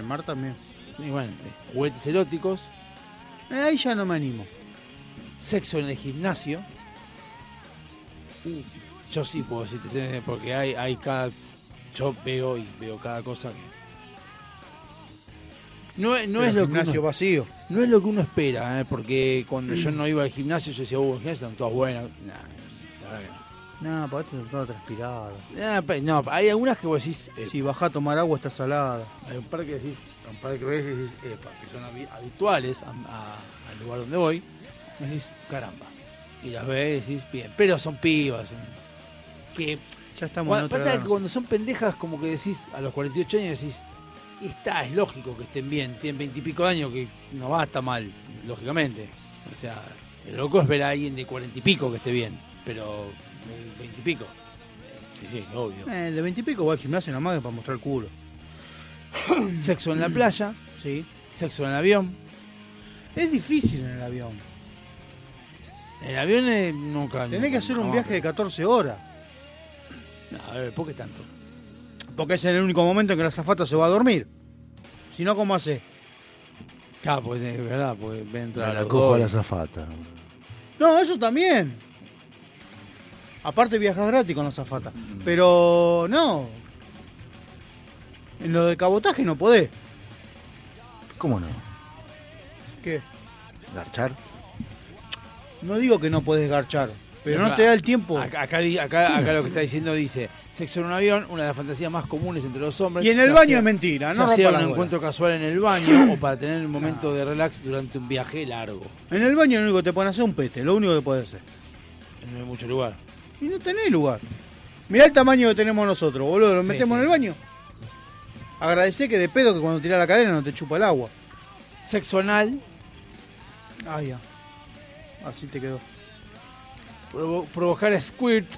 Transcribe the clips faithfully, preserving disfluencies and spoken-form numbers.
mar también. Y bueno, juguetes eróticos. Eh, ahí ya no me animo. Sexo en el gimnasio. Uh, yo sí puedo decirte, porque hay, hay cada... Yo veo y veo cada cosa que... No, no es lo gimnasio que uno, vacío. No es lo que uno espera, ¿eh? Porque cuando yo no iba al gimnasio, yo decía, uh, el gimnasio están todas buenas. Nah, la verdad que no. No, para esto está todo transpirado. Nah, no, hay algunas que vos decís... Eh, si bajás a tomar agua está salada. Hay un par que decís, un par que veces decís, eh, que son habituales a, a, al lugar donde voy. Decís, caramba. Y las ves y decís, bien. Pero son pibas. Son, que... Ya estamos Cuando, en otra pasa edad, que no cuando son pendejas, como que decís, a los cuarenta y ocho años decís, y está, es lógico que estén bien, tienen veintipico de años, que no va a estar mal, lógicamente. O sea, el loco es ver a alguien de cuarenta y pico que esté bien, pero veintipico. Sí, sí, obvio. Eh, el de veintipico va al gimnasio nada más que para mostrar el culo. Sexo en la playa, sí. Sexo en el avión. Es difícil en el avión. En el avión eh, nunca... Tenés nunca, que hacer un nunca viaje de catorce horas. No, a ver, ¿por qué tanto? Porque es en el único momento en que la azafata se va a dormir. Si no, ¿cómo hace? Claro, pues es verdad, pues ven entrar la cojo a la azafata. No, eso también. Aparte viajas gratis con la azafata. Pero no. En lo de cabotaje no podés. ¿Cómo no? ¿Qué? ¿Garchar? No digo que no podés garchar, pero no, no te da el tiempo. Acá, acá, acá, acá lo que está diciendo dice, sexo en un avión, una de las fantasías más comunes entre los hombres. Y en el baño sea, es mentira, no ya sea un bola. encuentro casual en el baño o para tener un momento no. de relax durante un viaje largo. En el baño lo único que te pueden hacer es un pete, lo único que podés hacer. No hay mucho lugar. Y no tenés lugar. Mirá el tamaño que tenemos nosotros, boludo, lo sí, metemos sí. en el baño. Agradecé que de pedo que cuando tirás la cadena no te chupa el agua. Sexo anal. Ah, ya. Así te quedó. Provo provocar squirt.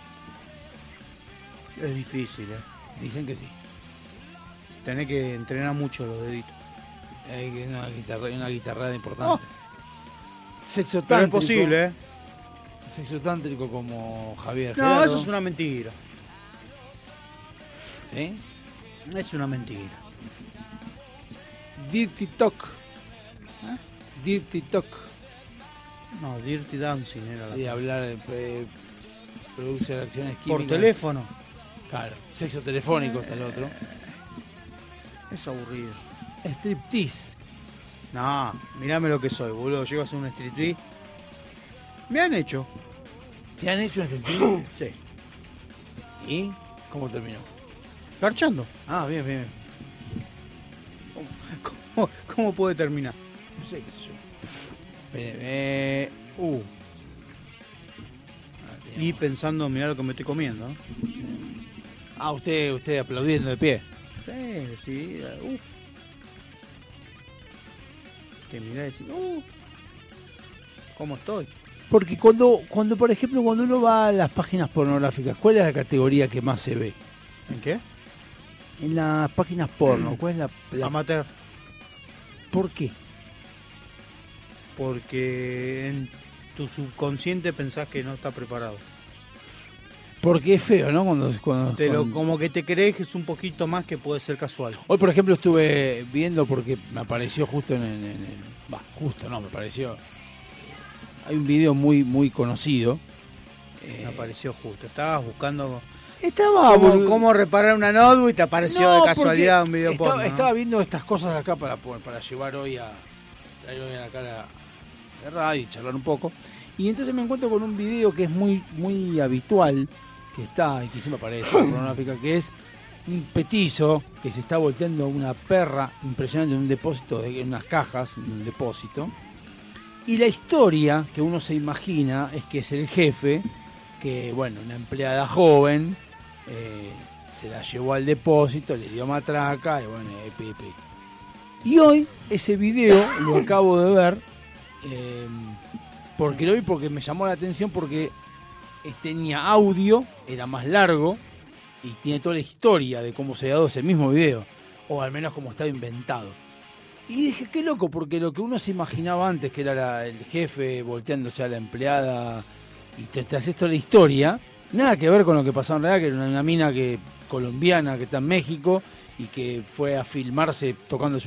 Es difícil, eh. Dicen que sí. Tenés que entrenar mucho los deditos. Hay una, guitarra, una guitarrada importante. Oh. Sexo tántrico. Pero es posible, eh. Sexo tántrico como Javier No, Gerardo. eso es una mentira. ¿Sí? Es una mentira. Dirty Talk. ¿Eh? Dirty Talk. No, Dirty Dancing era la y hablar, eh, produce reacciones químicas. Por teléfono. Claro, sexo telefónico está el otro. Es aburrido. Striptease. No, mirame lo que soy, boludo. Llego a hacer un striptease. Me han hecho. ¿Te han hecho un striptease? Sí. ¿Y cómo terminó? Garchando. Ah, bien, bien. ¿Cómo, cómo, cómo puede terminar? No sé, qué sé yo. Eh, uh. ah, y pensando, mirá lo que me estoy comiendo. Sí. Ah, usted, usted aplaudiendo de pie. Sí, sí. Uh. Te mirá y decís, uh. ¿Cómo estoy? Porque cuando, cuando, por ejemplo, cuando uno va a las páginas pornográficas, ¿cuál es la categoría que más se ve? ¿En qué? En las páginas porno. ¿Cuál es la, la... Amateur. ¿Por qué? Porque en tu subconsciente pensás que no está preparado. Porque es feo, ¿no? Cuando, cuando, te lo, cuando... Como que te crees que es un poquito más que puede ser casual. Hoy, por ejemplo, estuve viendo porque me apareció justo en el... Va, justo no, me apareció... Hay un video muy muy conocido. Me eh... apareció justo. Estabas buscando... Estaba ¿Cómo, cómo reparar una notebook y te apareció no, de casualidad un video estaba, porno, ¿no? Estaba viendo estas cosas acá para, para llevar hoy a... Traer hoy acá a la, la radio y charlar un poco. Y entonces me encuentro con un video que es muy muy habitual, que está, y que siempre aparece en pornográfica, que es un petizo que se está volteando una perra impresionante en un depósito, de, en unas cajas, en un depósito. Y la historia que uno se imagina es que es el jefe, que bueno, una empleada joven, eh, se la llevó al depósito, le dio matraca, y bueno, epi, epi. Y hoy ese video lo acabo de ver, eh, porque lo vi porque me llamó la atención, porque tenía audio, era más largo, y tiene toda la historia de cómo se ha dado ese mismo video, o al menos cómo estaba inventado. Y dije, qué loco, porque lo que uno se imaginaba antes, que era la, el jefe volteándose a la empleada, y te, te haces toda la historia, nada que ver con lo que pasó en realidad, que era una, una mina que, colombiana que está en México, y que fue a filmarse tocando su